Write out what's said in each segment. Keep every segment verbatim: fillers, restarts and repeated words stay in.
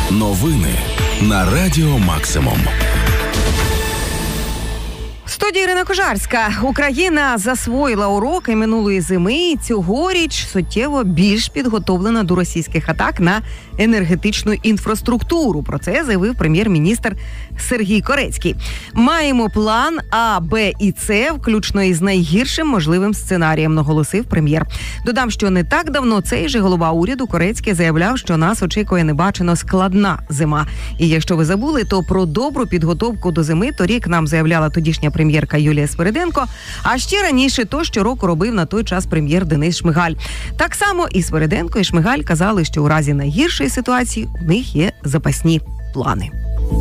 Новини на Радіо Максимум. В студії Ірина Кожарська. Україна засвоїла уроки минулої зими і цьогоріч суттєво більш підготовлена до російських атак на енергетичну інфраструктуру. Про це заявив прем'єр-міністр Сергій Корецький. Маємо план А, Б і С, включно із найгіршим можливим сценарієм, наголосив прем'єр. Додам, що не так давно цей же голова уряду Корецький заявляв, що нас очікує небачено складна зима. І якщо ви забули, то про добру підготовку до зими торік нам заявляла тодішня прем'єрка Юлія Свериденко, а ще раніше то щороку робив на той час прем'єр Денис Шмигаль. Так само і Свериденко, і Шмигаль казали, що у разі найгіршої ситуації у них є запасні плани.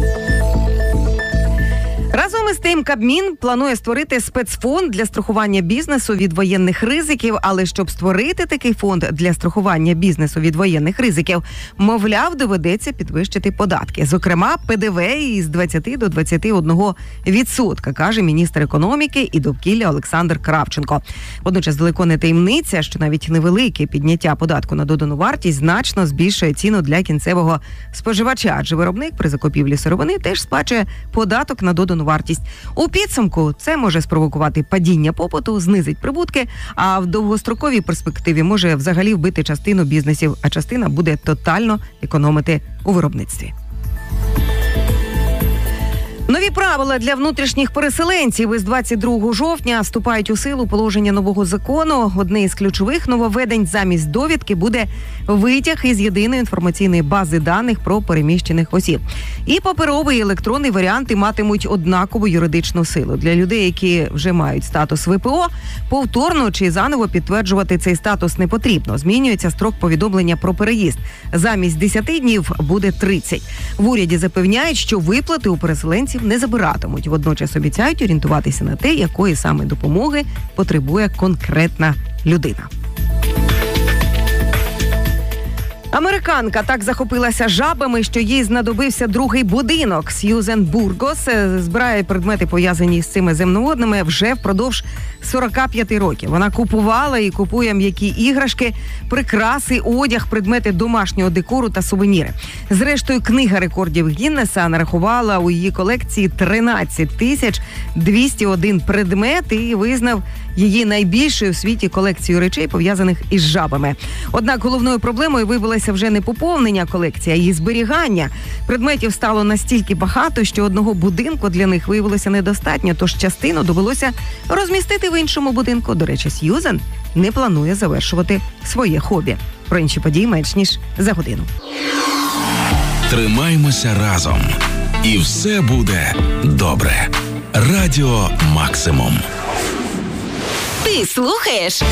Разом із тим, Кабмін планує створити спецфонд для страхування бізнесу від воєнних ризиків, але щоб створити такий фонд для страхування бізнесу від воєнних ризиків, мовляв, доведеться підвищити податки. Зокрема, Пе Де Ве із двадцяти до двадцяти одного відсотка, каже міністр економіки і довкілля Олександр Кравченко. Водночас далеко не таємниця, що навіть невелике підняття податку на додану вартість значно збільшує ціну для кінцевого споживача, адже виробник при закупівлі сировини теж сплачує податок на додану вартість. У підсумку це може спровокувати падіння попиту, знизить прибутки, а в довгостроковій перспективі може взагалі вбити частину бізнесів, а частина буде тотально економити у виробництві. Нові правила для внутрішніх переселенців із двадцять другого жовтня вступають у силу положення нового закону. Одне із ключових нововведень: замість довідки буде витяг із єдиної інформаційної бази даних про переміщених осіб. І паперовий, і електронний варіанти матимуть однакову юридичну силу. Для людей, які вже мають статус В По, повторно чи заново підтверджувати цей статус не потрібно. Змінюється строк повідомлення про переїзд. Замість десяти днів буде тридцять. В уряді запевняють, що виплати у переселенців не забиратимуть. Водночас обіцяють орієнтуватися на те, якої саме допомоги потребує конкретна людина. Американка так захопилася жабами, що їй знадобився другий будинок. Сьюзен Бургос збирає предмети, пов'язані з цими земноводними, вже впродовж сорока п'яти років. Вона купувала і купує м'які іграшки, прикраси, одяг, предмети домашнього декору та сувеніри. Зрештою, книга рекордів Гіннеса нарахувала у її колекції тринадцять тисяч двісті один предмет і визнав її найбільшою у світі колекцією речей, пов'язаних із жабами. Однак головною проблемою виявилося вже не поповнення колекції, а її зберігання. Предметів стало настільки багато, що одного будинку для них виявилося недостатньо, тож частину довелося розмістити в іншому будинку. До речі, Сьюзен не планує завершувати своє хобі. Про інші події менш ніж за годину. Тримаймося разом. І все буде добре. Радіо Максимум. Ти слухаєш